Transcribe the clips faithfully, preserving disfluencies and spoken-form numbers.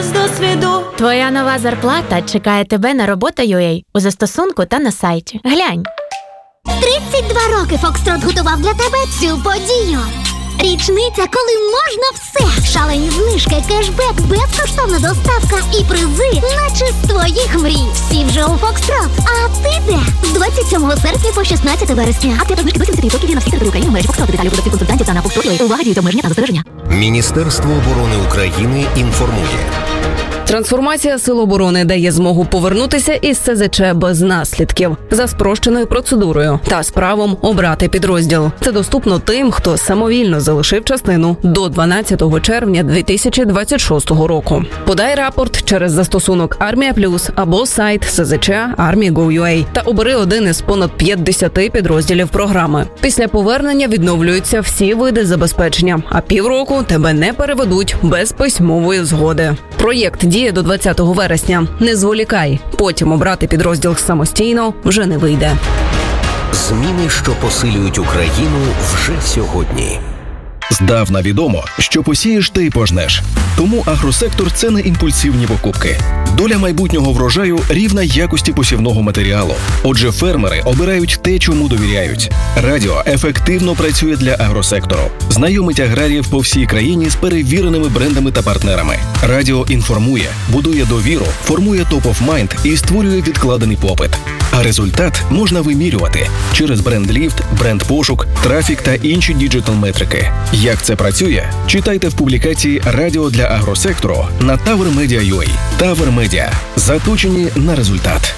З досвіду. Твоя нова зарплата чекає тебе на робота точка ю а у застосунку та на сайті. Глянь. тридцять два роки Фокстрот готував для тебе цю подію. Річниця, коли можна все. Шалені знижки, кешбек, безкоштовна доставка і призи, наче з твоїх мрій. Всі вже у Фокстрот. А ти де? З двадцять сьомого серпня по шістнадцяте вересня. Акція та знижки до сімдесят відсотків діє на всі території України в мережі Фокстрот. Деталі у продавців консультантів та на Фокстрот. Увага, діють обмеження та застереження. Міністерство оборони України інформує. Трансформація Сил оборони дає змогу повернутися із ес зет че без наслідків, за спрощеною процедурою та з правом обрати підрозділ. Це доступно тим, хто самовільно залишив частину до дванадцятого червня дві тисячі двадцять шостого року. Подай рапорт через застосунок Армія Плюс або сайт ес зет че армія точка гов точка ю а та обери один із понад п'ятдесяти підрозділів програми. Після повернення відновлюються всі види забезпечення, а півроку тебе не переведуть без письмової згоди. Проєкт діє до двадцятого вересня. Не зволікай. Потім обрати підрозділ самостійно вже не вийде. Зміни, що посилюють Україну вже сьогодні. Здавна відомо, що посієш, ти й пожнеш. Тому агросектор – це не імпульсивні покупки. Доля майбутнього врожаю рівна якості посівного матеріалу. Отже, фермери обирають те, чому довіряють. Радіо ефективно працює для агросектору. Знайомить аграріїв по всій країні з перевіреними брендами та партнерами. Радіо інформує, будує довіру, формує топ-оф-майнд і створює відкладений попит. А результат можна вимірювати через бренд-ліфт, бренд-пошук, трафік та інші діджитал-метрики. Як це працює? Читайте в публікації «Радіо для агросектору» на Tower Media точка ю а. Tower Media. Заточені на результат.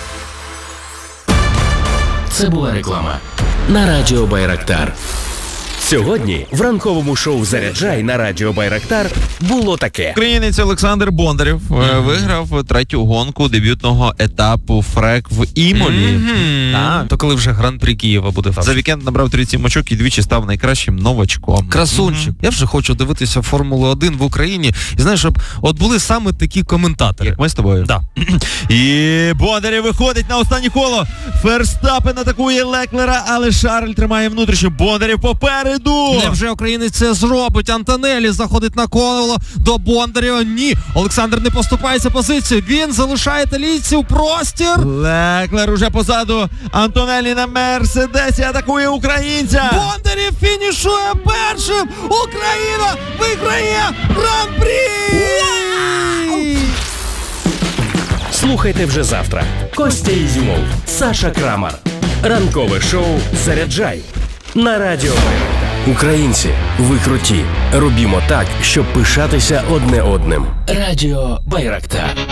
Це була реклама на Радіо Байрактар. Сьогодні в ранковому шоу «Заряджай» на Радіо Байрактар було таке. Українець Олександр Бондарєв mm-hmm. виграв третю гонку дебютного етапу Фрек в Імолі. Mm-hmm. Так, то коли вже Гран-прі Києва буде. За вікенд набрав тридцять сім очок і двічі став найкращим новачком. Красунчик. Mm-hmm. Я вже хочу дивитися Формулу один в Україні. І знаєш, щоб от були саме такі коментатори. Як ми з тобою. Да. І Бондарєв виходить на останнє коло. Ферстапен атакує Леклера, але Шарль тримає внутрішню. Бондарєв попереду. Невже українець це зробить? Антонелі заходить на коло до Бондарєва. Ні, Олександр не поступається позицією. Він залишає італійців простір. Леклер уже позаду. Антонелі на Мерседесі атакує українця. Бондарєв фінішує першим. Україна виграє Гран-прі! Слухайте вже завтра. Костя Ізюмов, Саша Крамар. Ранкове шоу «Заряджай» на Радіо Байрактар. Українці, ви круті. Робімо так, щоб пишатися одне одним. Радіо Байрактар.